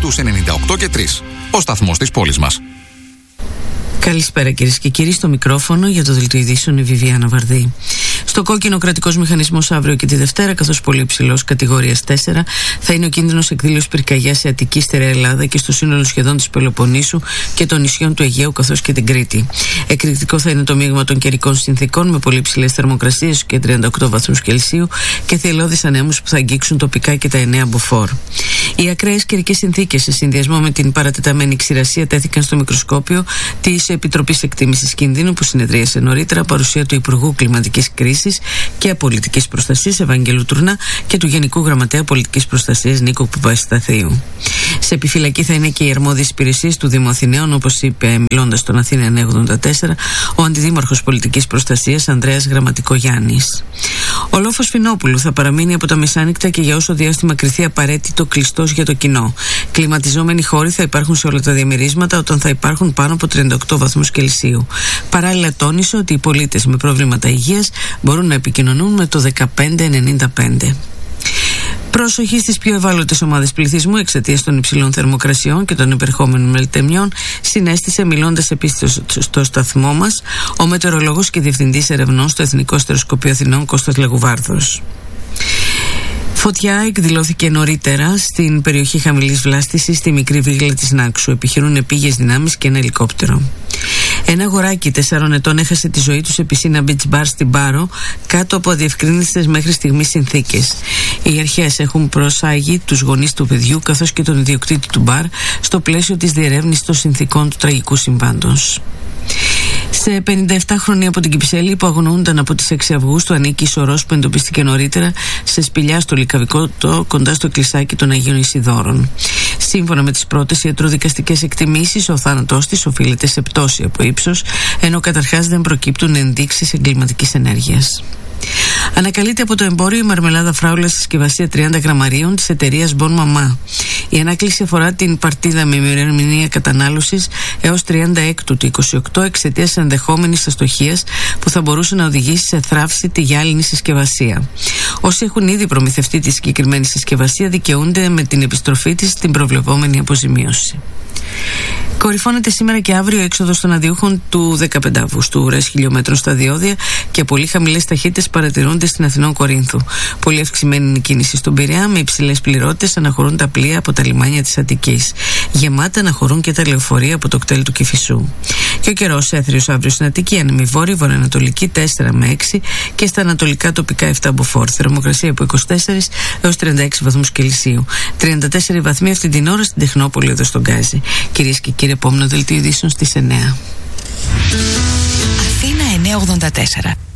στους 98 και 3. Ο σταθμός της πόλης μας. Καλησπέρα κυρίες και κύριοι, στο μικρόφωνο για το δελτίο ειδήσεων η Βιβιάνα Βαρδή. Στο κόκκινο κρατικός μηχανισμός αύριο και τη Δευτέρα, καθώς πολύ υψηλός κατηγορίας 4, θα είναι ο κίνδυνος εκδήλωσης πυρκαγιάς σε Αττική, Στερεά Ελλάδα και στο σύνολο σχεδόν της Πελοποννήσου και των νησιών του Αιγαίου, καθώς και την Κρήτη. Εκρηκτικό θα είναι το μείγμα των καιρικών συνθήκων με πολύ υψηλές θερμοκρασίες και 38 βαθμούς Κελσίου και θυελλώδεις ανέμους που θα αγγίξουν τοπικά και τα 9 μποφόρ. Οι ακραίες καιρικές συνθήκες σε συνδυασμό με την παρατεταμένη ξηρασία τέθηκαν στο μικροσκόπιο της Επιτροπής Εκτίμησης Κινδύνου που συνεδρίασε νωρίτερα, παρουσία του Υπουργού Κλιματικής Κρίσης και Πολιτικής Προστασίας Ευαγγέλου Τουρνά και του Γενικού Γραμματέα Πολιτικής Προστασίας Νίκου Παπασταθίου. Σε επιφυλακή θα είναι και οι αρμόδιες υπηρεσίες του Δήμου Αθηναίων, όπως είπε μιλώντας στον Αθήνα 984 ο Αντιδήμαρχος Πολιτικής Προστασίας Ανδρέας Γραμματικογιάννης. Ο λόφος Φινόπουλου θα παραμείνει από τα μεσάνυχτα και για όσο διάστημα κριθεί απαραίτητο κλειστός για το κοινό. Κλιματιζόμενοι χώροι θα υπάρχουν σε όλα τα διαμερίσματα όταν θα υπάρχουν πάνω από 38 βαθμούς Κελσίου. Παράλληλα τόνισε ότι οι πολίτες με προβλήματα υγείας μπορούν να επικοινωνούν με το 1595. Πρόσοχη στις πιο ευάλωτες ομάδες πληθυσμού εξαιτίας των υψηλών θερμοκρασιών και των επερχόμενων μελτεμιών, συνέστησε μιλώντας επίσης στο σταθμό μας ο μετεωρολόγος και διευθυντής ερευνών στο Εθνικό Αστεροσκοπείο Αθηνών Κώστας Λαγουβάρδος. Φωτιά εκδηλώθηκε νωρίτερα στην περιοχή χαμηλής βλάστησης στη μικρή βίγλα της Νάξου. Επιχειρούν επίγειες δυνάμεις και ένα ελικόπτερο. Ένα αγοράκι 4 ετών έχασε τη ζωή του σε πισίνα beach bar στην Πάρο κάτω από αδιευκρίνιστες μέχρι στιγμής συνθήκες. Οι αρχές έχουν προσάγει τους γονείς του παιδιού καθώς και τον ιδιοκτήτη του μπαρ στο πλαίσιο της διερεύνησης των συνθήκων του τραγικού συμβάντος. Σε 57 χρόνια από την Κυψέλη που αγνοούνταν από τις 6 Αυγούστου ανήκει η σωρός που εντοπίστηκε νωρίτερα σε σπηλιά στο Λυκαβικό κοντά στο κλεισάκι των Αγίων Ισιδώρων. Σύμφωνα με τις πρώτες ιατροδικαστικές εκτιμήσεις, ο θάνατός της οφείλεται σε πτώση από ύψος, ενώ καταρχάς δεν προκύπτουν ενδείξεις εγκληματικής ενέργειας. Ανακαλείται από το εμπόριο η μαρμελάδα φράουλα συσκευασία 30 γραμμαρίων της εταιρείας Bon Mama. Η ανάκληση αφορά την παρτίδα με ημερομηνία κατανάλωσης έως 36 του 28 εξαιτίας ενδεχόμενης αστοχίας που θα μπορούσε να οδηγήσει σε θράψη τη γυάλινη συσκευασία. Όσοι έχουν ήδη προμηθευτεί τη συγκεκριμένη συσκευασία δικαιούνται με την επιστροφή της στην προβλεπόμενη αποζημίωση. Κορυφώνεται σήμερα και αύριο έξοδος των αδειούχων του 15 Αυγούστου. Ουρές χιλιόμετρων στα διόδια και πολύ χαμηλές ταχύτητες παρατηρούνται στην Αθηνών Κορίνθου. Πολύ αυξημένη είναι η κίνηση στον Πειραιά, με υψηλές πληρότητες αναχωρούν τα πλοία από τα λιμάνια της Αττικής. Γεμάτα αναχωρούν και τα λεωφορεία από το κτέλ του Κηφισού. Και ο καιρός έθριος αύριο στην Αττική, ανεμιβόρη, βορειοανατολική 4 με 6 και στα ανατολικά τοπικά 7 μποφόρ. Θερμοκρασία από 24 έως 36 βαθμούς Κελσίου. 34 βαθμοί αυτή την ώρα στην Τεχνόπολη εδώ στον Γκάζι. Κυρίες και κύριοι, επόμενο δελτίο ειδήσεων στις 9. Αθήνα 984.